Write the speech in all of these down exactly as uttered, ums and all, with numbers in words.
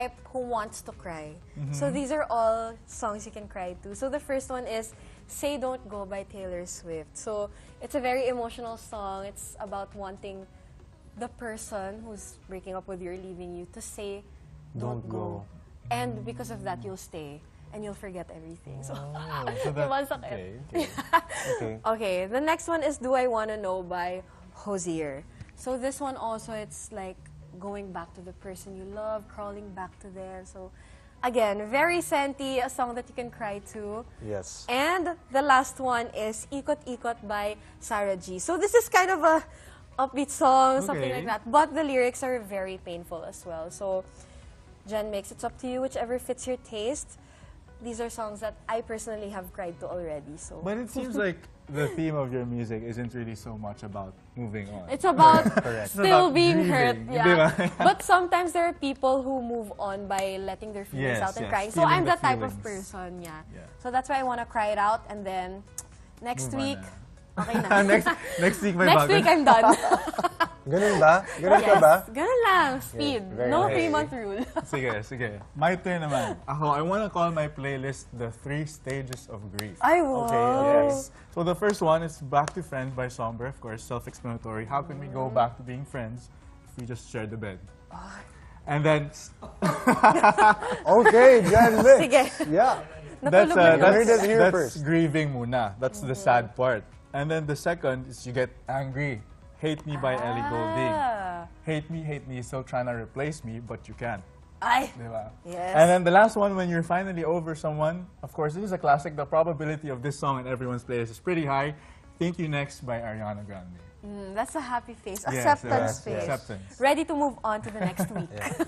Who wants to cry. Mm-hmm. So these are all songs you can cry to. So the first one is Say Don't Go by Taylor Swift. So it's a very emotional song. It's about wanting the person who's breaking up with you or leaving you to say don't, don't go. go. And because of that, you'll stay and you'll forget everything. So, oh, so that, okay, okay. okay. Okay, the next one is Do I Wanna Know by Hozier. So this one also, it's like going back to the person you love, crawling back to them. So again, very senti, a song that you can cry to. Yes. And the last one is Ikot Ikot by Sarah G. So this is kind of a upbeat song, okay. something like that. But the lyrics are very painful as well. So Gen Mix, it's up to you, whichever fits your taste. These are songs that I personally have cried to already. So, but it seems like the theme of your music isn't really so much about moving on. It's about still about being grieving. hurt. Yeah. But sometimes there are people who move on by letting their feelings yes, out and yes. crying. So Feeling I'm the that type feelings. of person, yeah. yeah. So that's why I want to cry it out, and then next move week, on, okay na. next, next week, may next bago. week I'm done. Ganun ba? Ganun yes, ka ba? ganun lang. Speed. Yeah, no nice. three-month rule. Sige, sige. My turn naman. Ako, I want to call my playlist The Three Stages of Grief. I will. Okay, yes. So the first one is Back to Friends by Somber, of course, self-explanatory. How can we go back to being friends if we just share the bed? And then... Okay, Jan Mix. Sige. Yeah. That's, uh, Heard that's, it here that's first. grieving muna. That's the sad part. And then the second is you get angry. Hate Me by Ellie Goulding. Ah. Hate me, hate me, still trying to replace me, but you can't. Ay. Diba? Yes. And then the last one, when you're finally over someone, of course, this is a classic. The probability of this song in everyone's playlist is pretty high. Thank You Next by Ariana Grande. Mm, that's a happy face. Yes, Acceptance yes, face. yes. Acceptance. Ready to move on to the next week.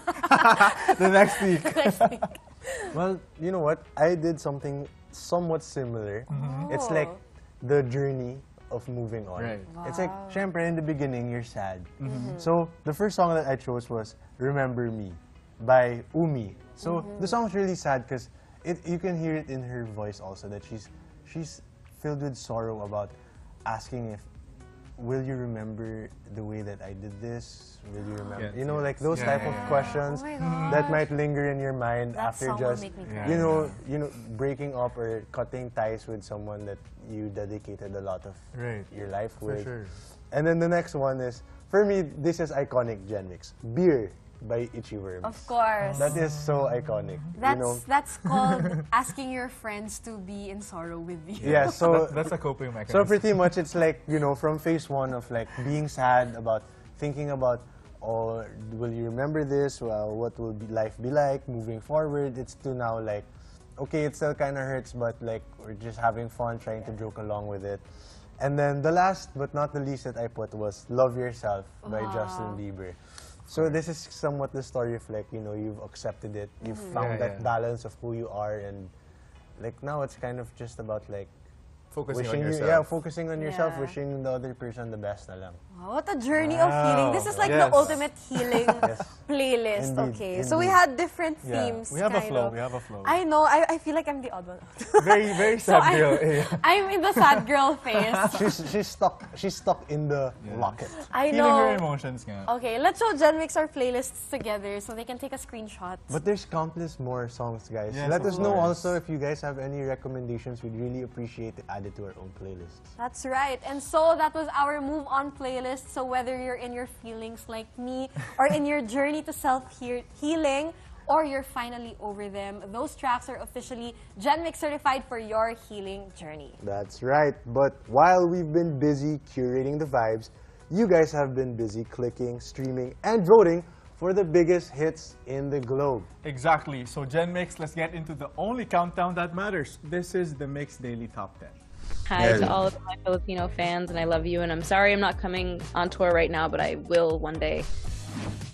The next week. Next week. Well, you know what? I did something somewhat similar. Mm-hmm. It's like the journey of moving on. Right. Wow. It's like, syempre, in the beginning, you're sad. Mm-hmm. So, the first song that I chose was Remember Me by Umi. So, Mm-hmm. the song's really sad because it you can hear it in her voice also that she's she's filled with sorrow about asking if, will you remember the way that I did this? Will you remember? Yes, you know, yes. like those Yeah, type yeah, of yeah. questions Oh my gosh. that might linger in your mind That after song will just, make me cry. you know, you know, breaking up or cutting ties with someone that you dedicated a lot of Right. your life For with. sure. And then the next one is, for me, this is iconic Gen Mix. Beer by Itchy Worms. Of course. That is so iconic. That's you know? that's called asking your friends to be in sorrow with you. Yeah, so That's, that's a coping mechanism. so pretty much it's like, you know, from phase one of like being sad about thinking about, oh, will you remember this? Well, what will be life be like moving forward? It's to now like, okay, it still kind of hurts, but like we're just having fun, trying to joke along with it. And then the last but not the least that I put was Love Yourself by Wow. Justin Bieber. So this is somewhat the story of like, you know, you've accepted it, you've found Yeah, that yeah. balance of who you are, and like now it's kind of just about like Focusing wishing on you, yourself. yeah, focusing on yourself, Yeah. wishing the other person the best na lang. Wow, what a journey of healing. This is like Yes. the ultimate healing Yes. playlist. Indeed, Okay, so we indeed. had different Yeah. themes. We have a kind flow. of. We have a flow. I know. I, I feel like I'm the odd one out. Very, very So sad I'm- girl. Yeah. I'm in the sad girl phase. She's she's stuck she's stuck in the Yeah. locket. I Feeling her know. emotions nga. Okay, let's show Gen Mix our playlists together so they can take a screenshot. But there's countless more songs, guys. Yes, Let of us know course. also if you guys have any recommendations. We'd really appreciate it added to our own playlists. That's right. And so that was our Move On playlist. So whether you're in your feelings like me or in your journey to self-healing or you're finally over them, those tracks are officially Gen Mix certified for your healing journey. That's right. But while we've been busy curating the vibes, you guys have been busy clicking, streaming, and voting for the biggest hits in the globe. Exactly. So Gen Mix, let's get into the only countdown that matters. This is the Mix Daily Top ten. Hi Yeah. to all of my Filipino fans, and I love you. And I'm sorry I'm not coming on tour right now, but I will one day.